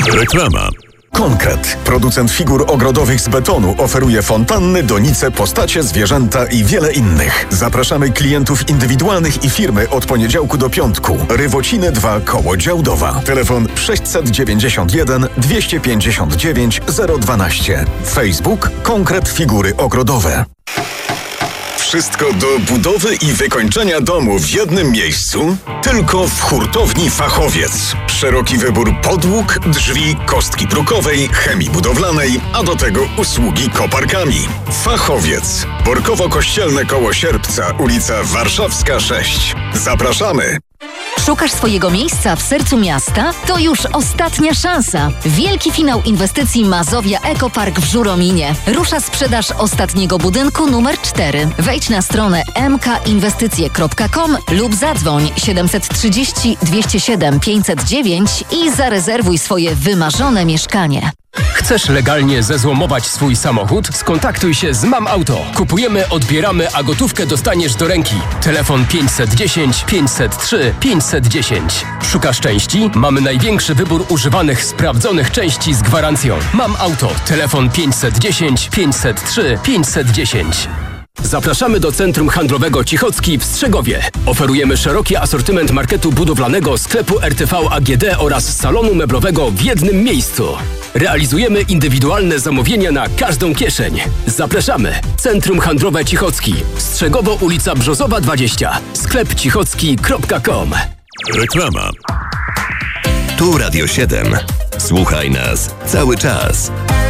Reklama. Konkret. Producent figur ogrodowych z betonu oferuje fontanny, donice, postacie, zwierzęta i wiele innych. Zapraszamy klientów indywidualnych i firmy od poniedziałku do piątku. Rywociny 2 koło Działdowa. Telefon 691 259 012. Facebook Konkret Figury Ogrodowe. Wszystko do budowy i wykończenia domu w jednym miejscu? Tylko w Hurtowni Fachowiec. Szeroki wybór podłóg, drzwi, kostki brukowej, chemii budowlanej, a do tego usługi koparkami. Fachowiec. Borkowo-Kościelne koło Sierpca, ulica Warszawska 6. Zapraszamy! Szukasz swojego miejsca w sercu miasta? To już ostatnia szansa. Wielki finał inwestycji Mazowia Ekopark w Żurominie. Rusza sprzedaż ostatniego budynku numer 4. Wejdź na stronę mkinwestycje.com lub zadzwoń 730 207 509 i zarezerwuj swoje wymarzone mieszkanie. Chcesz legalnie zezłomować swój samochód? Skontaktuj się z Mam Auto. Kupujemy, odbieramy, a gotówkę dostaniesz do ręki. Telefon 510 503 510. Szukasz części? Mamy największy wybór używanych, sprawdzonych części z gwarancją. Mam Auto. Telefon 510 503 510. Zapraszamy do Centrum Handlowego Cichocki w Strzegowie. Oferujemy szeroki asortyment marketu budowlanego, sklepu RTV AGD oraz salonu meblowego w jednym miejscu. Realizujemy indywidualne zamówienia na każdą kieszeń. Zapraszamy. Centrum Handlowe Cichocki. Strzegowo, ulica Brzozowa 20. Sklep cichocki.com. Reklama. Tu Radio 7. Słuchaj nas cały czas.